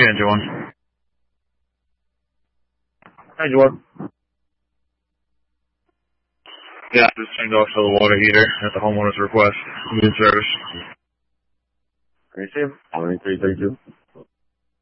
again, Joan. Hi, Joan. Yeah, just turned off the water heater at the homeowner's request. I'm in service. Receive. 2332.